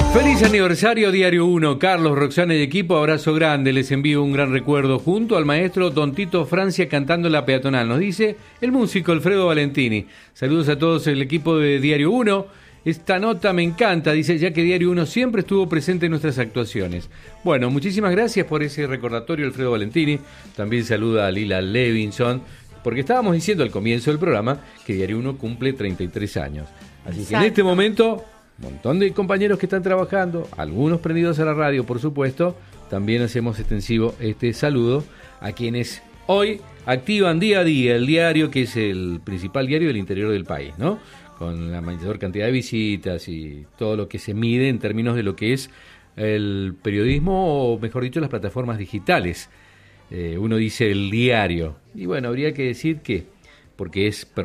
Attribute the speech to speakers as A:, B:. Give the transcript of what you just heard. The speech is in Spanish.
A: Feliz aniversario Diario 1, Carlos, Roxana y equipo, abrazo grande, les envío un gran recuerdo junto al maestro Don Tito Francia cantando la peatonal, nos dice el músico Alfredo Valentini. Saludos a todos el equipo de Diario 1, esta nota me encanta, dice, ya que Diario 1 siempre estuvo presente en nuestras actuaciones. Bueno, muchísimas gracias por ese recordatorio Alfredo Valentini, también saluda a Lila Levinson, porque estábamos diciendo al comienzo del programa que Diario 1 cumple 33 años, así que en este momento... Un montón de compañeros que están trabajando, algunos prendidos a la radio, por supuesto. También hacemos extensivo este saludo a quienes hoy activan día a día el diario, que es el principal diario del interior del país, ¿no? Con la mayor cantidad de visitas y todo lo que se mide en términos de lo que es el periodismo, o mejor dicho, las plataformas digitales. Uno dice el diario. Y bueno, habría que decir que, porque es